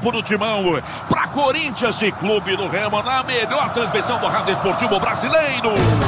campo do Timão. Para Corinthians e Clube do Remo, na melhor transmissão do Rádio Esportivo Brasileiro.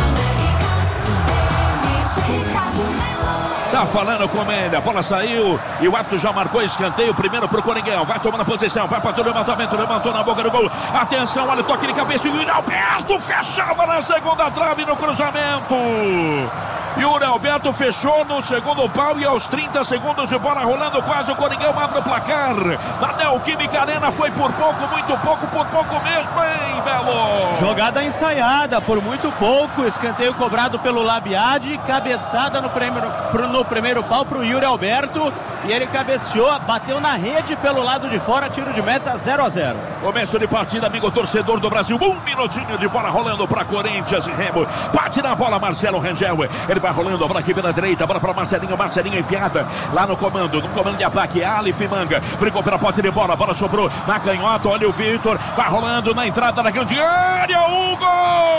Tá falando com ele, a bola saiu e o árbitro já marcou escanteio, primeiro pro Coringão, vai tomando a posição, vai para o levantamento, levantou na boca do gol, atenção, olha o toque de cabeça, e o Alberto fechava na segunda trave no cruzamento. E o Alberto fechou no segundo pau e aos 30 segundos de bola rolando quase, o Coringão abre o placar. Na Neoquímica Arena foi por pouco, muito pouco, por pouco mesmo, hein, Belo? Jogada ensaiada, por muito pouco, escanteio cobrado pelo Labiade, cabeçada no primeiro pau pro Yuri Alberto, e ele cabeceou, bateu na rede pelo lado de fora, tiro de meta 0-0. Começo de partida, amigo torcedor do Brasil, 1 minutinho de bola rolando para Corinthians e Remo, bate na bola Marcelo Rangel, ele vai rolando a bola aqui pela direita, bola para Marcelinho enfiada lá no comando de ataque, Aleph Manga, brigou pela posse de bola, a bola sobrou na canhota, olha o Vitor, vai rolando na entrada da grande área, Hugo!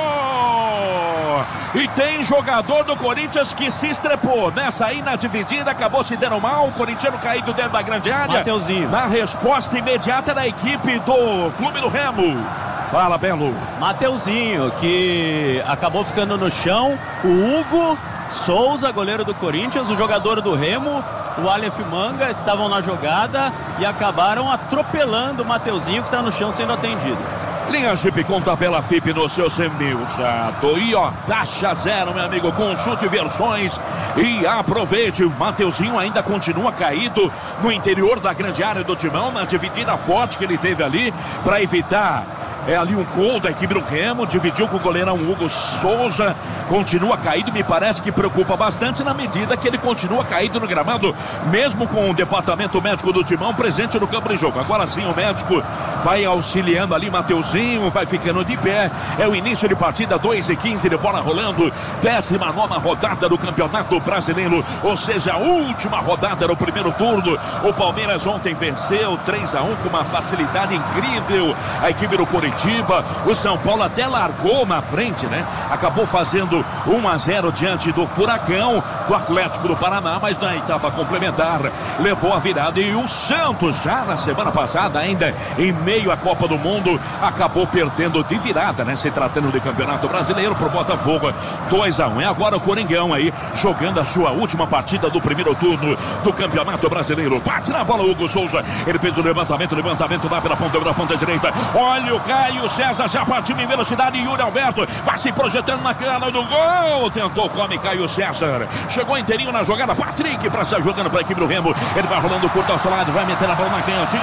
E tem jogador do Corinthians que se estrepou nessa aí na dividida, acabou se dando mal, o corintiano caído dentro da grande área. Mateuzinho. Na resposta imediata da equipe do Clube do Remo. Fala, Belo. Mateuzinho, que acabou ficando no chão, o Hugo Souza, goleiro do Corinthians, o jogador do Remo, o Aleph Manga, estavam na jogada e acabaram atropelando o Mateuzinho, que está no chão sendo atendido. Linha Jeep com tabela FIP no seu semi-usado. E ó, taxa zero, meu amigo. Consulte versões e aproveite. O Mateuzinho ainda continua caído no interior da grande área do Timão, na dividida forte que ele teve ali para evitar ali um gol da equipe do Remo, dividiu com o goleirão Hugo Souza, continua caído, me parece que preocupa bastante na medida que ele continua caído no gramado, mesmo com o departamento médico do Timão presente no campo de jogo. Agora sim o médico vai auxiliando ali Mateuzinho, vai ficando de pé, é o início de partida, 2:15 de bola rolando, 19ª rodada do Campeonato Brasileiro, ou seja, a última rodada do primeiro turno. O Palmeiras ontem venceu 3-1 com uma facilidade incrível, a equipe do Corinthians. O São Paulo até largou na frente, né? Acabou fazendo 1-0 diante do Furacão, do Atlético do Paraná, mas na etapa complementar levou a virada. E o Santos, já na semana passada, ainda em meio à Copa do Mundo, acabou perdendo de virada, né? Se tratando de Campeonato Brasileiro pro Botafogo, 2-1. É agora o Coringão aí, jogando a sua última partida do primeiro turno do Campeonato Brasileiro. Bate na bola Hugo Souza, ele fez o levantamento lá pela ponta direita. Olha o Caio César, já partiu em velocidade, Yuri Alberto vai se projetando na cara do gol, tentou, come Caio César, chegou inteirinho na jogada, Patrick para estar jogando para a equipe do Remo, ele vai rolando curto ao seu lado, vai meter a bola na canhotinha,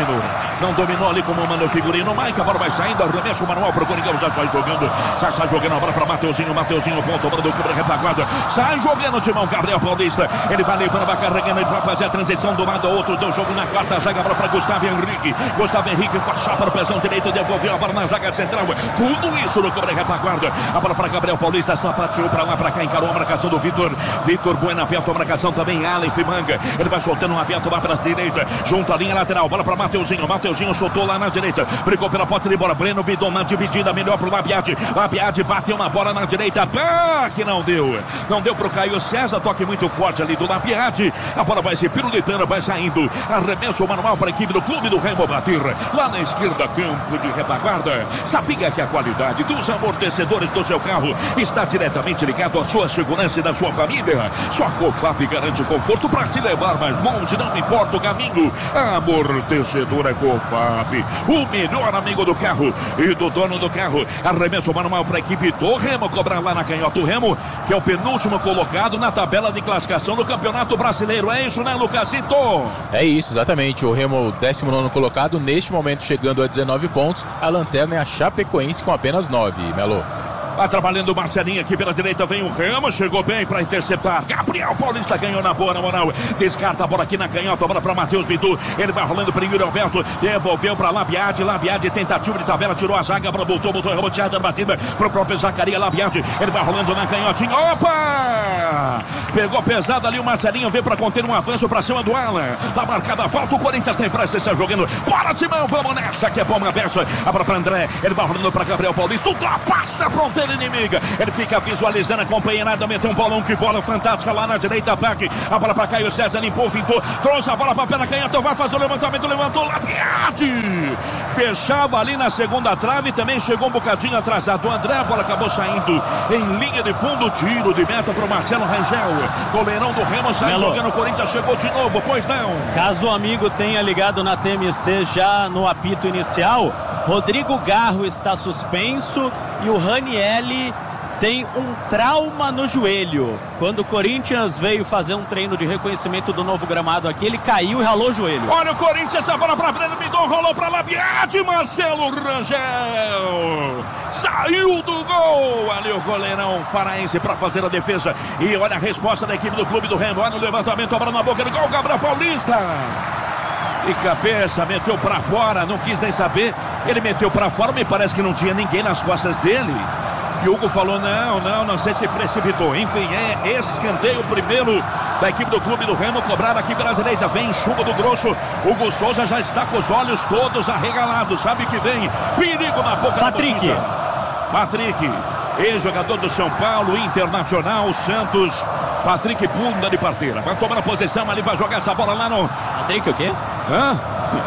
não dominou ali como manda o figurino, Mike, a bola vai saindo, arremesso manual para o Coringão, já sai jogando a bola para Mateuzinho, volta para o câmera retaguarda, sai jogando o Timão, Gabriel Paulista, ele vai levando, vai carregando, ele vai fazer a transição do lado ao outro, deu jogo na quarta zaga, bola para Gustavo Henrique com a chapa no pezão direito, devolveu a bola na zaga central, tudo isso no câmera retaguarda, a bola para Gabriel Paulista, sapateou para lá, para cá, encarou a marcação do Vitor Bueno, aberto a marcação também, Aleph Manga, ele vai soltando um aberto lá para a direita, junto à linha lateral, bola para Mateuzinho soltou lá na direita, brigou pela posse de bola, Breno Bidon na dividida, melhor pro Labiade bateu na bola na direita, que não deu pro Caio César, toque muito forte ali do Labiade, a bola vai se pirulitando, vai saindo, arremesso manual para a equipe do Clube do Remo bater, lá na esquerda, campo de retaguarda. Sabia que a qualidade dos amortecedores do seu carro está diretamente ligado à sua segurança e da sua família? Só a Cofap garante conforto para te levar mais longe, não importa o caminho. Amortecedora Cofap, o melhor amigo do carro e do dono do carro. Arremesso manual para a equipe do Remo, cobrar lá na canhota o Remo, que é o penúltimo colocado na tabela de classificação do Campeonato Brasileiro. É isso, né, Lucasito? É isso, exatamente. O Remo, 19º colocado, neste momento chegando a 19 pontos. A lanterna é a Chapecoense com apenas 9, Melo. Vai trabalhando o Marcelinho aqui pela direita, vem o Remo, chegou bem para interceptar. Gabriel Paulista ganhou na boa, na moral. Descarta a bola aqui na canhota, bola para Matheus Bidu. Ele vai rolando para Yuri Alberto, devolveu para Labiade, tentativa de tabela, tirou a zaga, voltou reboteada, batida para o próprio Zacarias Labiade. Ele vai rolando na canhotinha, opa! Pegou pesado ali o Marcelinho, veio para conter um avanço para cima do Alan. Tá marcada a falta, o Corinthians tem pressa, está jogando. Bora, Timão, vamos nessa, que é bom na peça. A bola para André, ele vai rolando para Gabriel Paulista, ultrapassa a fronteira. trincheira inimiga. Ele fica visualizando, acompanhado, meteu um bolão, que bola fantástica lá na direita, ataque. A bola para Caio César, limpou, fintou, trouxe a bola para pé na canhota, vai fazer o levantamento, levantou, Labiati. Fechava ali na segunda trave, também chegou um bocadinho atrasado o André, a bola acabou saindo em linha de fundo, tiro de meta para o Marcelo Rangel. Goleirão do Remo sai jogando, o Corinthians chegou de novo, pois não. Caso o amigo tenha ligado na TMC já no apito inicial, Rodrigo Garro está suspenso e o Ranielli tem um trauma no joelho. Quando o Corinthians veio fazer um treino de reconhecimento do novo gramado aqui, ele caiu e ralou o joelho. Olha o Corinthians, essa bola para Breno Bidon, rolou para Labiati, Marcelo Rangel saiu do gol. Ali o goleirão paraense para fazer a defesa. E olha a resposta da equipe do Clube do Remo. Olha o levantamento, a bola na boca do gol, Gabriel Paulista. E cabeça, meteu para fora, não quis nem saber. Ele meteu para fora, me parece que não tinha ninguém nas costas dele. E Hugo falou, não sei se precipitou. Enfim, é escanteio primeiro da equipe do Clube do Remo, cobrado aqui pela direita. Vem Chuva do Grosso, Hugo Souza já está com os olhos todos arregalados, sabe que vem perigo na boca Patrick. Patrick, ex-jogador do São Paulo, Internacional, Santos. Patrick bunda de parteira, vai tomar a posição ali, vai jogar essa bola lá no... Patrick o quê? Hã?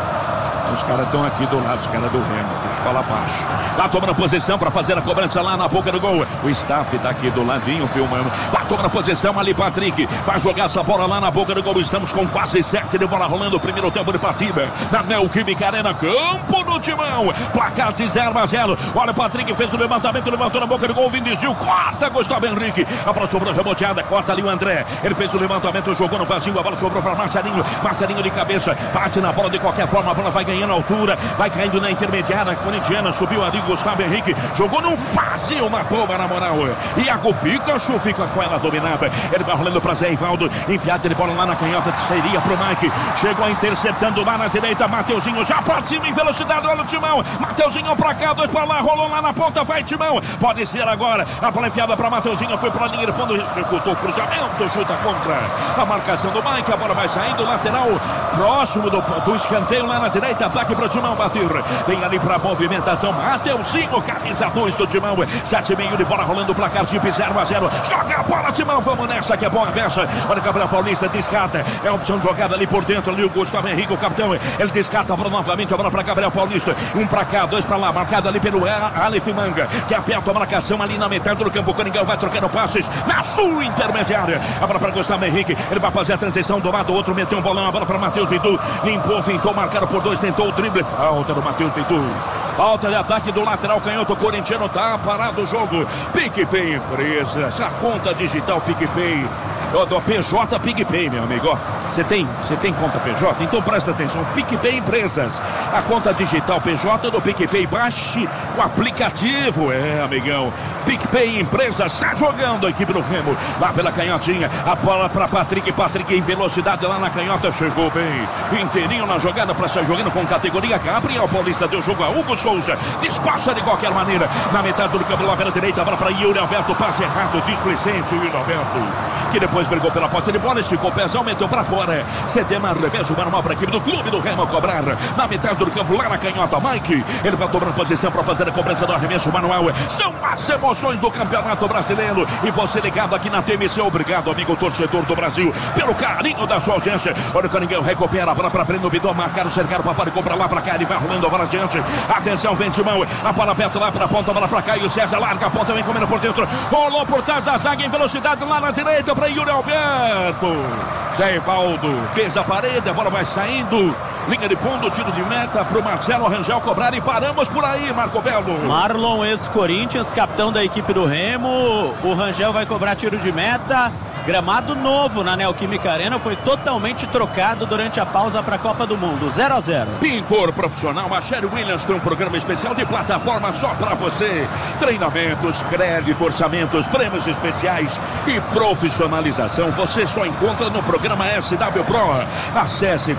Os caras estão aqui do lado, os caras do Remo. Deixa eu falar baixo. Lá tomando posição para fazer a cobrança lá na boca do gol. O staff tá aqui do ladinho filmando. Vai tomando posição ali, Patrick. Vai jogar essa bola lá na boca do gol. Estamos com quase 7 de bola rolando. O primeiro tempo de partida na Neoquímica Arena. Campo do Timão. Placar de 0-0. Olha, o Patrick fez o levantamento, levantou na boca do gol. Vini Gil, corta Gustavo Henrique. A bola sobrou reboteada. Corta ali o André. Ele fez o levantamento, jogou no vazio. A bola sobrou para Marcelinho. Marcelinho de cabeça. Bate na bola de qualquer forma. A bola vai ganhando altura, vai caindo na intermediária corintiana, subiu ali Gustavo Henrique, jogou num vazio, matou na moral. Iago Pikachu fica com ela dominada, ele vai rolando para Zé Ivaldo, enfiada de bola lá na canhota, seria pro Mike, chegou interceptando lá na direita, Mateuzinho já partiu em velocidade, olha o Timão, Mateuzinho pra cá, 2 pra lá, rolou lá na ponta, vai Timão, pode ser agora, a bola enfiada pra Mateuzinho, foi pra linha de fundo, executou o cruzamento, chuta contra a marcação do Mike, a bola vai saindo, lateral, próximo do escanteio lá na direita, ataque pro Timão bater, vem ali pra movimentação, Mateuzinho, camisa 2 do Timão, 7,5 de bola rolando, placar de 0-0, joga a bola Timão, vamos nessa que é boa peça, olha o Gabriel Paulista, descarta, é a opção de jogada ali por dentro, ali o Gustavo Henrique, o capitão, ele descarta a bola novamente, a bola pra Gabriel Paulista, 1 pra cá, 2 pra lá, marcado ali pelo Aleph Manga, que aperta a marcação ali na metade do campo, o Coringão vai trocando passes na sua intermediária, a bola pra Gustavo Henrique, ele vai fazer a transição do lado, o outro meteu um bolão, a bola pra Matheus Bidu, limpou, fintou, marcado por 2, tentou o drible, falta do Matheus Bidu, falta de ataque do lateral canhoto, o corintiano tá parado o jogo, PicPay Empresas, a conta digital PicPay, do PJ PicPay, meu amigo, você tem conta PJ? Então presta atenção, PicPay Empresas, a conta digital PJ do PicPay, baixe o aplicativo, amigão, PicPay Empresas, está jogando a equipe do Remo, lá pela canhotinha, a bola para Patrick em velocidade lá na canhota, chegou bem, inteirinho na jogada para sair jogando com categoria, Gabriel Paulista deu jogo a Hugo Souza, despacha de qualquer maneira, na metade do campo lá pela direita, a bola para Yuri Alberto, passe errado, displicente, Yuri Alberto, que depois brigou pela posse de bola, esticou o pezão, meteu para fora, Cedema, arremesso manual para a equipe do Clube do Remo cobrar, na metade do campo lá na canhota, Mike, ele vai tomando posição para fazer a cobrança do arremesso manual, são as emoções do Campeonato Brasileiro, e você ligado aqui na TMC, obrigado amigo torcedor do Brasil, pelo carinho da sua audiência, olha o Coringão, recupera a bola para Breno Bidon, marcaram, cercaram, papai, compra lá para cá, ele vai rolando a bola adiante, atenção, vem Timão, a bola aperta lá para a ponta, a bola para cá, e o César larga a ponta, vem comendo por dentro, rolou por trás da zaga em velocidade lá na direita para Yuri Alberto, Zé Ivaldo fez a parede, a bola vai saindo, linha de fundo, tiro de meta para o Marcelo Rangel cobrar e paramos por aí, Marco Belo. Marlon, ex-Corinthians, capitão da equipe do Remo, o Rangel vai cobrar tiro de meta. Gramado novo na Neoquímica Arena, foi totalmente trocado durante a pausa para a Copa do Mundo, 0-0. Pintor profissional, a Sherry Williams tem um programa especial de plataforma só para você. Treinamentos, crédito, orçamentos, prêmios especiais e profissionalização. Você só encontra no programa SW Pro. Acesse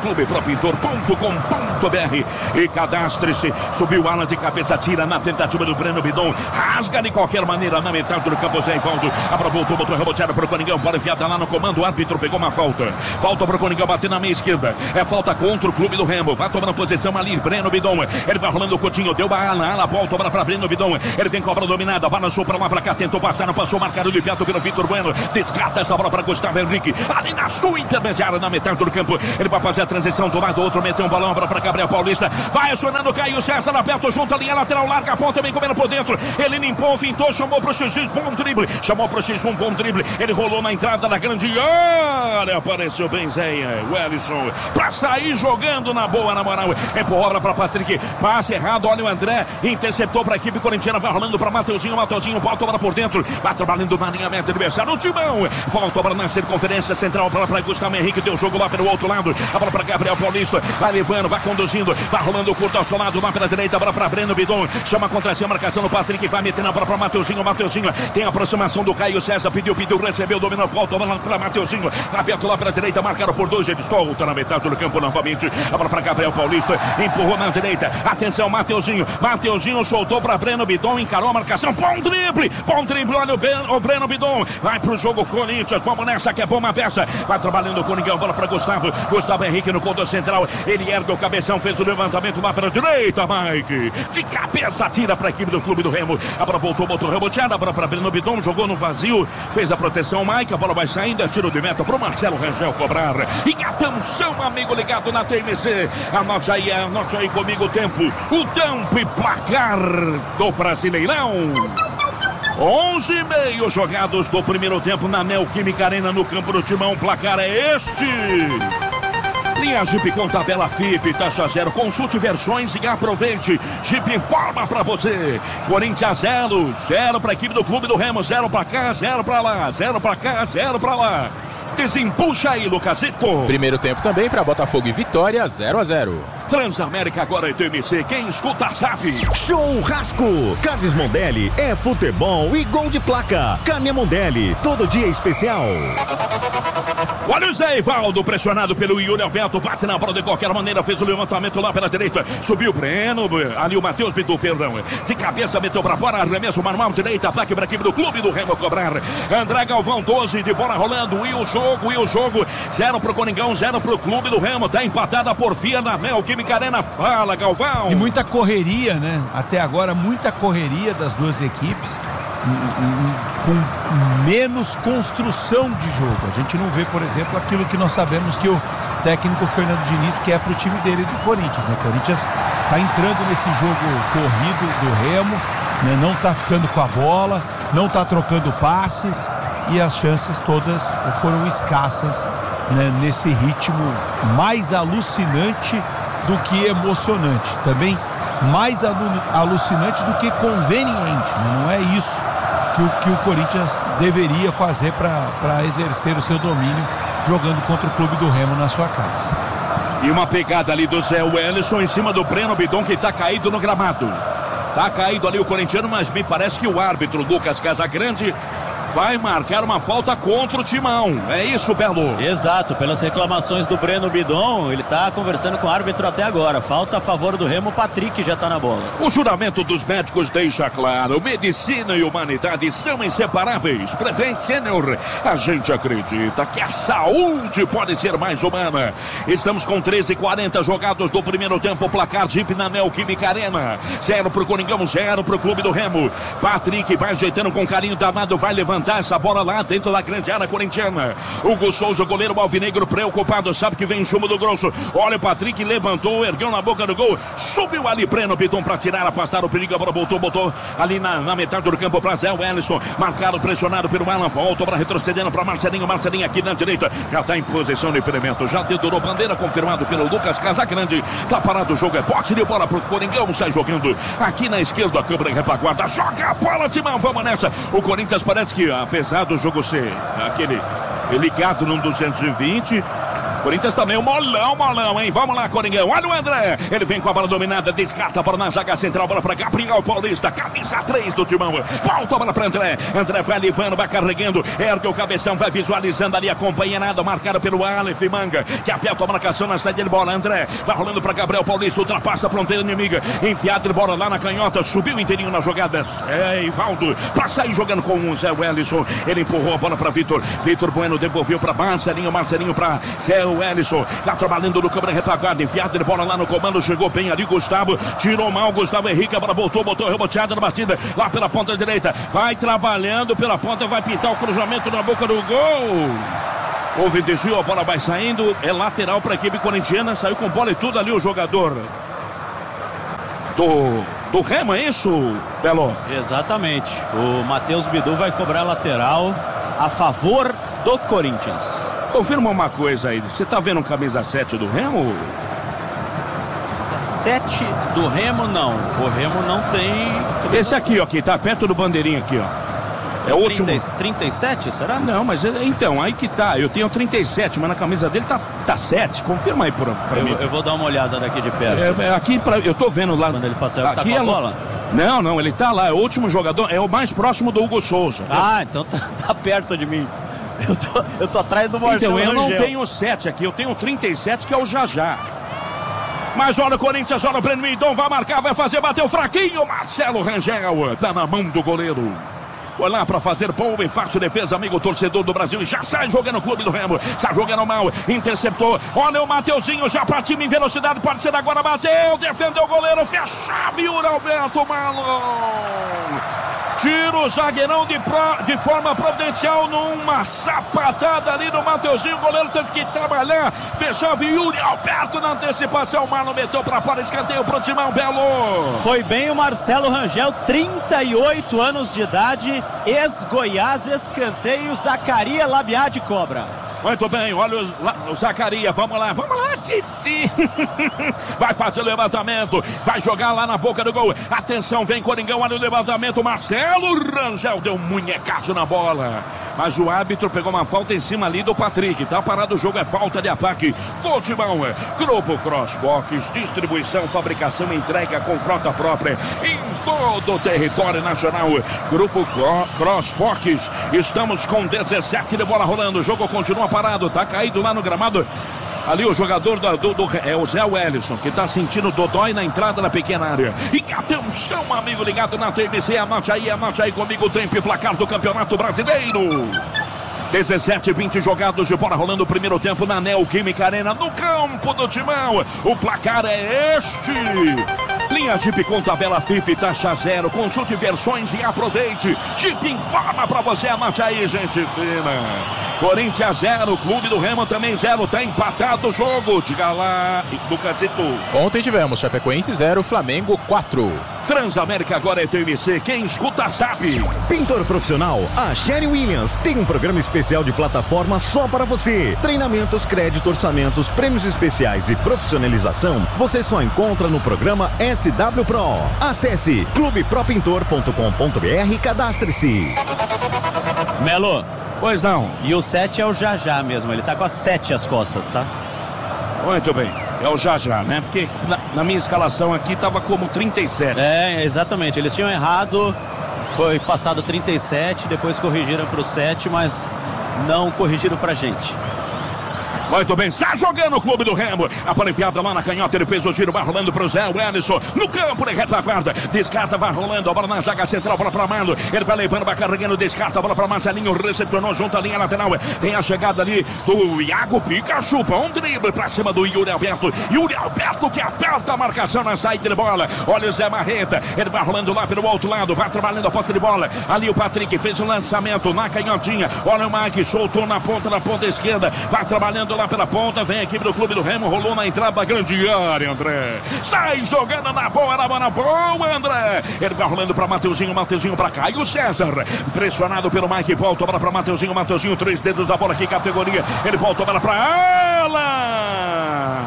clubepropintor.com.br e cadastre-se. Subiu ala de cabeça, tira na tentativa do Breno Bidon. Rasga de qualquer maneira na metade do campo, Zé Ivaldo. Voltou, botou reboteada para o Coringão. Bola enfiada lá no comando, o árbitro pegou uma falta. Falta pro Coringão bater na meia esquerda. É falta contra o clube do Remo. Vai tomando posição ali, Breno Bidon. Ele vai rolando o Coutinho, deu a ala, volta pra Breno Bidon. Ele tem cobra dominada, balançou pra lá, pra cá, tentou passar, não passou, marcado limpiado pelo Vitor Bueno. Descarta essa bola pra Gustavo Henrique, ali na sua intermediária, na metade do campo. Ele vai fazer a transição do lado, outro meteu um balão pra Gabriel Paulista. Vai acionando Caio César, aperta junto a linha lateral, larga a ponta, vem comendo por dentro. Ele limpou, fintou, chamou pro X1, bom drible. Chamou pro X1, bom drible. Ele rolou na entrada da grande área. Apareceu bem Zéia, Wellison, pra sair jogando na boa, na moral. Empurrou pra Patrick, passe errado, olha o André, interceptou pra equipe corintiana, vai rolando pra Mateuzinho, volta para por dentro, vai trabalhando na linha meta adversária, no timão, volta para na circunferência central, para Gustavo Henrique, deu jogo lá pelo outro lado, a bola para Gabriel Paulista, vai levando, vai conduzindo, vai rolando o curto ao seu lado, lá pela direita, a bola para Breno Bidon, chama contra si, a marcação do Patrick, vai metendo a bola para Mateuzinho, tem a aproximação do Caio César, pediu, recebeu, dominou, volta para Mateuzinho, aberto lá pela direita, marcaram por 2, ele solta na metade do campo novamente, a bola para Gabriel Paulista, empurrou na direita, atenção, Mateuzinho soltou para Breno Bidon, encarou a marcação, bom drible, olha o Breno Bidon, vai pro jogo Corinthians, vamos nessa que é boa uma peça, vai trabalhando o Coringão, bola para Gustavo Henrique no conto central, ele ergue o cabeção, fez o levantamento lá pela direita, Mike, de cabeça, tira para a equipe do clube do Remo, a bola botou reboteada, a bola para Breno Bidon, jogou no vazio, fez a proteção, Mike, a bola vai saindo, é tiro de meta pro Marcelo Rangel cobrar, e atenção, amigo ligado na TMC, anote aí comigo o tempo e placar do Brasileirão. 11:30 jogados do primeiro tempo na Neoquímica Arena, no campo do Timão. O placar é este. Linha Jeep com tabela FIP, taxa zero. Consulte versões e aproveite. Jeep informa pra você. Corinthians 0 pra equipe do clube do Remo. 0 pra cá, 0 pra lá. 0 pra cá, 0 pra lá. Desempuxa aí, Lucasito. Primeiro tempo também para Botafogo e Vitória, 0-0. Transamérica agora é TMC, quem escuta sabe. Churrasco, Carnes Mondelli, é futebol e gol de placa. Carne Mondelli, todo dia especial. Olha o Zé Ivaldo, pressionado pelo Yuri Alberto, bate na bola de qualquer maneira, fez o levantamento lá pela direita, subiu o Breno, ali o Matheus Bidu, perdão, de cabeça meteu pra fora, arremesso manual direita, ataque pra equipe do clube do Remo cobrar. André Galvão, 12, de bola rolando, e o jogo, 0 pro Coringão, 0 pro clube do Remo, tá empatada por via na Neoquímica Arena. Fala, Galvão. E muita correria, né? Até agora, muita correria das duas equipes, com menos construção de jogo. A gente não vê, por exemplo, aquilo que nós sabemos que o técnico Fernando Diniz quer pro time dele do Corinthians, né? O Corinthians tá entrando nesse jogo corrido do Remo, né? Não tá ficando com a bola, não tá trocando passes, e as chances todas foram escassas, né? Nesse ritmo mais alucinante do que emocionante, também mais alucinante do que conveniente, né? Não é isso que o Corinthians deveria fazer para exercer o seu domínio jogando contra o clube do Remo na sua casa. E uma pegada ali do Zé Wellison em cima do Breno Bidon, que está caído no gramado. Tá caído ali o corintiano, mas me parece que o árbitro Lucas Casagrande vai marcar uma falta contra o Timão. É isso, Belo? Exato, pelas reclamações do Breno Bidon, ele tá conversando com o árbitro até agora. Falta a favor do Remo, o Patrick já tá na bola. O juramento dos médicos deixa claro: medicina e humanidade são inseparáveis. Prevent Senior, a gente acredita que a saúde pode ser mais humana. Estamos com 13:40 jogados do primeiro tempo. Placar Jeep na Neoquímica Arena. 0 pro Coringão, 0 pro clube do Remo. Patrick vai ajeitando com carinho danado, vai levantar essa bola lá dentro da grande área corintiana. Hugo Souza, goleiro alvinegro, preocupado, sabe que vem chumbo do grosso. Olha o Patrick, levantou, ergueu na boca do gol, subiu ali Breno Bidon para tirar, afastar o perigo, a bola botou ali na metade do campo para Zé Wellison, marcado, pressionado pelo Alan, volta para retrocedendo para Marcelinho aqui na direita, já está em posição de impedimento, já dedurou bandeira, confirmado pelo Lucas Casagrande, tá parado o jogo, é pote de bola pro Coringão, sai jogando aqui na esquerda, a câmera em retaguarda, joga a bola, Timão, vamos nessa. O Corinthians parece que, apesar do jogo ser aquele ligado no 220, Corinthians também, o molão, hein? Vamos lá, Coringão. Olha o André. Ele vem com a bola dominada, descarta a bola na zaga central, bola pra Gabriel Paulista, camisa 3 do Timão. Volta a bola pra André. André vai limpando, vai carregando, ergue o cabeção, vai visualizando ali, acompanhado, marcado pelo Aleph Manga, que aperta a marcação na saída de bola. André vai rolando pra Gabriel Paulista, ultrapassa a fronteira inimiga, enfiado de bola lá na canhota, subiu inteirinho na jogada. É, Ivaldo, pra sair jogando com o Zé Wellison. Ele empurrou a bola pra Vitor Bueno, devolveu pra Marcelinho pra Zé Wellison, tá trabalhando no câmera retaguarda, enfiado de bola lá no comando, chegou bem ali Gustavo, tirou mal Gustavo Henrique, a bola botou reboteada na batida, lá pela ponta direita, vai trabalhando pela ponta, vai pintar o cruzamento na boca do gol. Houve desvio, a bola vai saindo, é lateral para a equipe corintiana, saiu com bola e tudo ali o jogador do Remo, é isso, Belo? Exatamente, o Matheus Bidu vai cobrar lateral a favor do Corinthians. Confirma uma coisa aí, você tá vendo camisa 7 do Remo? 7 do Remo não, o Remo não tem... Esse aqui, ó, que tá perto do bandeirinho aqui, ó. É o último. 37, será? Não, mas então, aí que tá. Eu tenho 37, mas na camisa dele tá 7. Confirma aí pra mim. Eu vou dar uma olhada daqui de perto. Aqui, eu tô vendo lá. Quando ele passou, ele aqui tá com a bola? Não, ele tá lá. É o último jogador, é o mais próximo do Hugo Souza. Ah, então tá perto de mim. Eu tô atrás do Marcelo Então, eu Rangel. não tenho 7 aqui, eu tenho 37, que é o Jajá. Mas olha o Corinthians, olha o Breno Mindon, vai marcar, vai fazer, bateu fraquinho. Marcelo Rangel, tá na mão do goleiro. Foi lá pra fazer boa e fácil defesa, amigo torcedor do Brasil. E já sai jogando o clube do Remo. Está jogando mal, interceptou. Olha o Mateuzinho já pra time em velocidade. Pode ser agora, bateu, defendeu o goleiro. Fechava e o Alberto Malon. Tira o zagueirão de forma providencial numa sapatada ali no Mateuzinho. O goleiro teve que trabalhar. Fechava e Yuri Alberto na antecipação. O Marlon meteu pra fora, escanteio pro Timão. Belo. Foi bem o Marcelo Rangel, 38 anos de idade, ex-Goiás, escanteio, Zacarias Labiade cobra. Muito bem, olha o Zacarias, vamos lá, Titi. Vai fazer o levantamento, vai jogar lá na boca do gol. Atenção, vem Coringão, olha o levantamento. Marcelo Rangel deu um munhecaço na bola. Mas o árbitro pegou uma falta em cima ali do Patrick. Tá parado o jogo, é falta de ataque. Futebol, Grupo Crossbox, distribuição, fabricação, entrega, com frota própria em todo o território nacional. Grupo Crossbox, estamos com 17 de bola rolando. O jogo continua parado, tá caído lá no gramado. Ali o jogador é o Zé Wellison, que tá sentindo dodói na entrada da pequena área. E atenção, amigo ligado na TMC, anote aí comigo o tempo e placar do Campeonato Brasileiro. 17-20 jogados de bola rolando o primeiro tempo na Neoquímica Arena, no campo do Timão. O placar é este. Linha Jeep com tabela FIP, taxa zero. Consulte versões e aproveite. Jeep informa pra você, anote aí, gente fina. Corinthians 0, Clube do Remo também 0. Tá empatado o jogo. Diga lá, Lucasito. Ontem tivemos Chapecoense 0, Flamengo 4. Transamérica agora é TMC, quem escuta sabe. Pintor profissional, a Sherry Williams tem um programa especial de plataforma só para você. Treinamentos, crédito, orçamentos, prêmios especiais e profissionalização, você só encontra no programa SW Pro. Acesse clubepropintor.com.br e cadastre-se. Melo. Pois não. E o 7 é o Jajá mesmo, ele tá com as 7 as costas, tá? Muito bem. É o Jajá, né? Porque na minha escalação aqui tava como 37. É, exatamente. Eles tinham errado. Foi passado 37, depois corrigiram pro 7, mas não corrigiram pra gente. Muito bem, está jogando o Clube do Remo. A bola enfiada lá na canhota, ele fez o giro, vai rolando pro Zé Wellison. No campo, ele retaguarda, descarta, vai rolando. A bola na zaga central, bola pra Marlon. Ele vai levando, vai carregando, descarta a bola pra Marcelinho. Recepcionou junto à linha lateral. Tem a chegada ali do Iago Pikachu. Um drible pra cima do Yuri Alberto. Yuri Alberto que aperta a marcação na saída de bola. Olha o Zé Marreta, ele vai rolando lá pelo outro lado, vai trabalhando a ponta de bola. Ali o Patrick fez o lançamento na canhotinha. Olha o Mike, soltou na ponta esquerda. Vai trabalhando lá pela ponta, vem a equipe do Clube do Remo, rolou na entrada da grande área, André. Sai jogando na boa, André. Ele vai rolando pra Mateuzinho pra Caio César. Pressionado pelo Mike, volta a bola pra Mateuzinho, 3 dedos da bola, que categoria. Ele volta a bola pra Alan.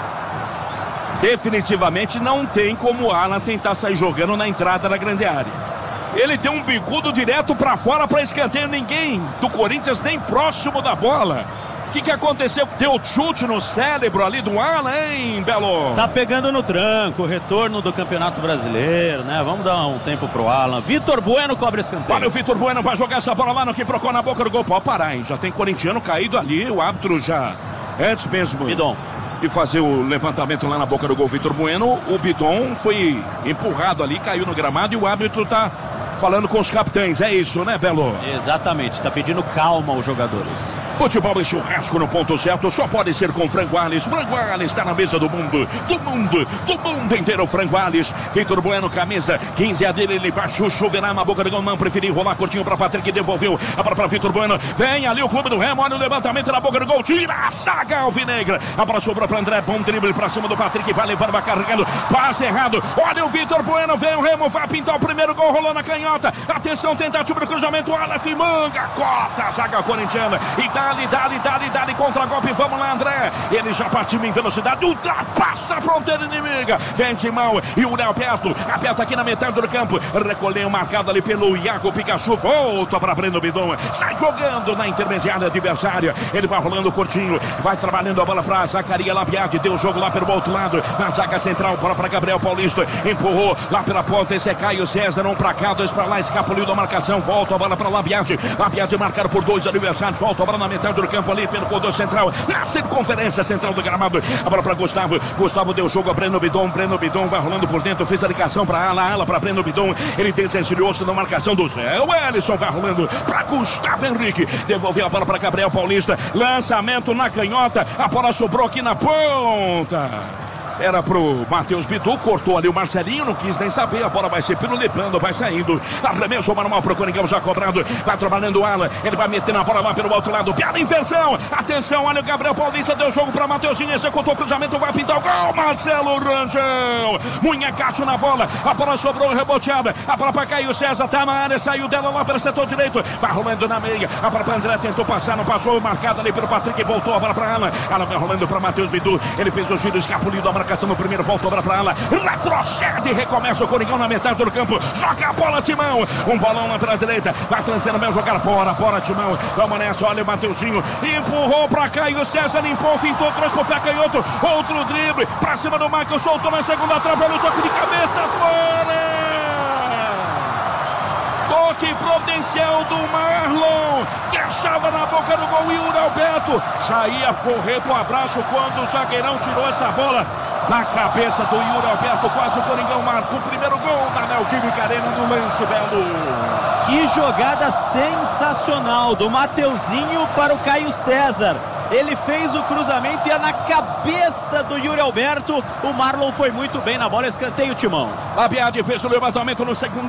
Definitivamente não tem como o Alan tentar sair jogando na entrada da grande área. Ele tem um bicudo direto pra fora pra escanteio, ninguém do Corinthians nem próximo da bola. O que aconteceu? Deu chute no cérebro ali do Alan, hein, Belo? Tá pegando no tranco, retorno do Campeonato Brasileiro, né? Vamos dar um tempo pro Alan. Vitor Bueno cobra escanteio. Olha, o Vitor Bueno vai jogar essa bola lá no que procura na boca do gol. Pode parar, hein? Já tem corintiano caído ali, o árbitro já, antes mesmo de fazer o levantamento lá na boca do gol, Vitor Bueno, o Bidon foi empurrado ali, caiu no gramado e o árbitro tá falando com os capitães, é isso, né, Belo? Exatamente, tá pedindo calma aos jogadores. Futebol e churrasco no ponto certo, só pode ser com Frango Alves. Frango Alves está na mesa do mundo inteiro, Frango Alves. Vitor Bueno, camisa 15 a dele, ele baixou, choverá na boca do gol, não preferiu rolar curtinho para Patrick, devolveu a bola para Vitor Bueno, vem ali o clube do Remo, olha o levantamento na boca do gol, tira a zaga alvinegra, a bola sobrou para André, bom drible para cima do Patrick, vai levando, vai carregando, passe errado, olha o Vitor Bueno, vem o Remo, vai pintar o primeiro gol, rolou na canhota. Atenção, tentativa do cruzamento, Aleph Manga, corta a zaga corintiana e dá-lhe contra-golpe, vamos lá, André, ele já partiu em velocidade, ultrapassa a fronteira inimiga, vem Timão e o Léo aperta aqui na metade do campo, recolheu marcado ali pelo Iago Pikachu, volta para Breno Bidon, sai jogando na intermediária adversária, ele vai rolando curtinho, vai trabalhando a bola para Zacaria Labiade, deu o jogo lá pelo outro lado, na zaga central, bola para Gabriel Paulista, empurrou lá pela ponta, esse é Caio César, um para cá, dois para lá, escapuliu da marcação, volta a bola para Labiade marcado por dois adversários, volta a bola na metade do campo ali pelo corredor central, na circunferência central do gramado, a bola para Gustavo deu jogo a Breno Bidon vai rolando por dentro, fez a ligação para ala para Breno Bidon, ele desencilhou-se na marcação do Zé, o Ellison vai rolando para Gustavo Henrique, devolveu a bola para Gabriel Paulista, lançamento na canhota, a bola sobrou aqui na ponta. Era pro Matheus Bidu, cortou ali o Marcelinho, não quis nem saber, a bola vai se pirulitando, vai saindo, arremesso manual pro Coringão já cobrado, vai trabalhando o Alan, ele vai metendo a bola lá pelo outro lado, piada inversão, atenção, olha o Gabriel Paulista, deu jogo pra Mateuzinho, executou o cruzamento, vai pintar o gol, Marcelo Rangel, Munhecacho na bola, a bola sobrou reboteada, a bola pra Caio César, tá na área, saiu dela lá pelo setor direito, vai rolando na meia, a bola pra André, tentou passar, não passou, marcado ali pelo Patrick, voltou a bola pra Alan, ela vai rolando pra Matheus Bidu, ele fez o giro, escapulido, a marcação no primeiro, voltou a bola pra Alan, retrocede, recomeça o Coringão na metade do campo, joga a bola, Timão, um bolão lá pela direita, vai transando bem, jogar fora, Timão, vamos nessa, olha o Mateuzinho, empurrou pra Caio César, limpou, fintou, trouxe pro pé canhoto, outro drible, pra cima do Michael, soltou na segunda trave, olha o toque de cabeça, fora! Toque providencial do Marlon, fechava na boca do gol, Yuri Alberto já ia correr pro abraço quando o zagueirão tirou essa bola na cabeça do Yuri Alberto, quase o Coringão marca o primeiro gol da Neoquímica Arena no lance, Belo. Que jogada sensacional do Mateuzinho para o Caio César. Ele fez o cruzamento e ia na cabeça do Yuri Alberto. O Marlon foi muito bem na bola, escanteio, Timão. Labiade fez o levantamento no segundo.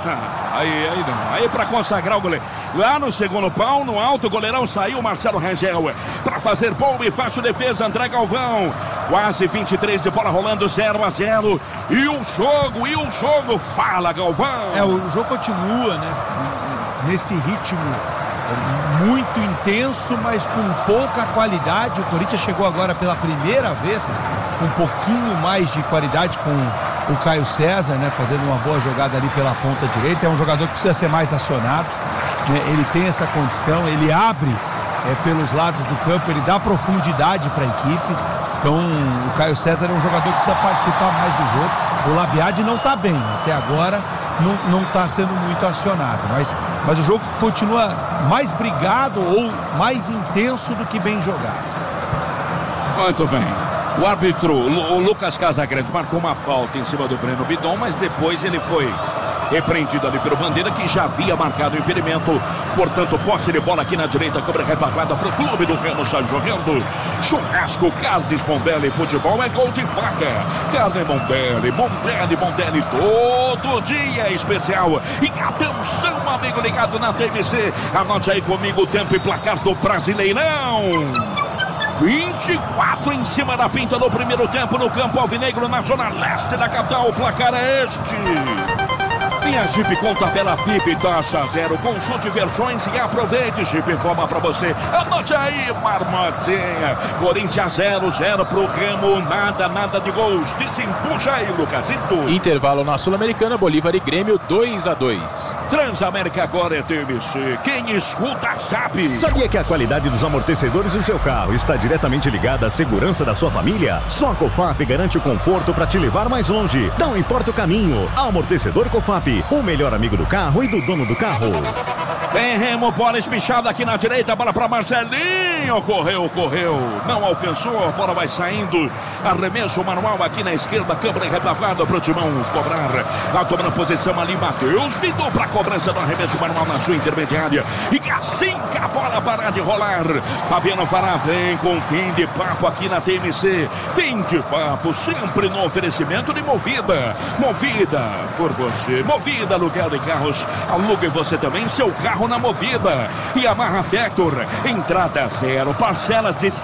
Aí para consagrar o goleiro. Lá no segundo pau, no alto, o goleirão saiu, Marcelo Rangel. Para fazer boa e fácil defesa, André Galvão. Quase 23 de bola rolando, 0-0. E o jogo, fala, Galvão. O jogo continua, né? Nesse ritmo muito intenso, mas com pouca qualidade. O Corinthians chegou agora pela primeira vez com um pouquinho mais de qualidade com o Caio César, né, fazendo uma boa jogada ali pela ponta direita. É um jogador que precisa ser mais acionado, né? Ele tem essa condição, ele abre pelos lados do campo, ele dá profundidade para a equipe. Então o Caio César é um jogador que precisa participar mais do jogo. O Labiade não está bem, até agora não está sendo muito acionado, mas o jogo continua mais brigado ou mais intenso do que bem jogado. Muito bem. O árbitro, o Lucas Casagrande, marcou uma falta em cima do Breno Bidon, mas depois ele foi repreendido ali pelo Bandeira, que já havia marcado o impedimento. Portanto, posse de bola aqui na direita, câmera retaguarda para o clube do Remo, está jogando. Churrasco, Carnes Mondelli, futebol é gol de placa. Carne Mondelli, todo dia é especial. E atenção, amigo ligado na TMC, anote aí comigo o tempo e placar do Brasileirão. 24 em cima da pinta do primeiro tempo no campo alvinegro, na zona leste da capital. O placar é este. Minha Jeep com tabela FIP, taxa zero, consulte versões e aproveite. Jeep informa pra você. Anote aí, marmotinha. Corinthians 0-0 pro Remo, nada de gols. Desempuxa aí, Lucasito. Intervalo na Sul-Americana, Bolívar e Grêmio 2-2. Transamérica agora é TMC. Quem escuta sabe. Sabia que a qualidade dos amortecedores do seu carro está diretamente ligada à segurança da sua família? Só a Cofap garante o conforto para te levar mais longe. Não importa o caminho. Amortecedor Cofap, o melhor amigo do carro e do dono do carro. Tem Remo, bola espichada aqui na direita, bola para Marcelinho, correu, não alcançou, a bola vai saindo, arremesso manual aqui na esquerda, câmera retaguarda para o Timão cobrar, vai tomando posição ali, Matheus, lidou para a cobrança do arremesso manual na sua intermediária, e assim que a bola parar de rolar, Fabiano Fará vem com fim de papo aqui na TMC, fim de papo, sempre no oferecimento de Movida por você, Movida aluguel de carros, alugue você também seu carro na Movida. E Yamaha Vector, entrada zero, parcelas de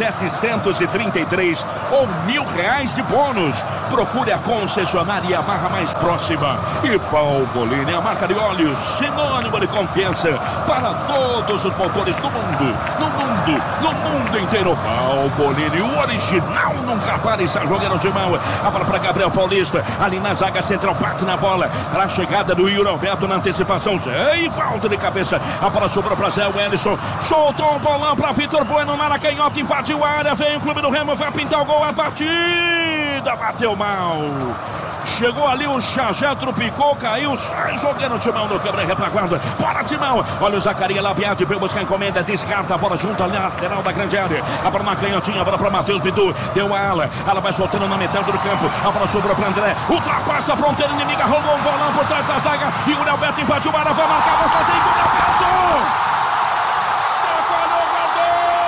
733 ou R$1.000 de bônus. Procure a concessionária Yamaha mais próxima. E Valvoline, a marca de óleos, sinônimo de confiança para todos os motores do mundo. No mundo inteiro. Valvoline, o original nunca para e está jogando de mão. A bola para Gabriel Paulista, ali na zaga central, bate na bola. Para a chegada do Yuri Alberto na antecipação. E falta de cabeça. A bola sobrou para Zé Wellison. Soltou um bolão para Vitor Bueno. Maracanhota invadiu a área. Vem o clube do Remo. Vai pintar o gol. A partida bateu mal. Chegou ali o Xajé, trupicou, caiu, sai jogando o Timão no câmera retaguarda. Bora, Timão! Olha o Zacaria Labiati, veio buscar a encomenda, descarta a bola junto ali na lateral da grande área. A bola na canhotinha, a bola para Matheus Bidu, deu a ala vai soltando na metade do campo. A bola sobrou para André, ultrapassa a fronteira inimiga, rolou um bolão por trás da zaga. E o Alberto invadiu a área, vai marcar, vai fazer Yuri Alberto!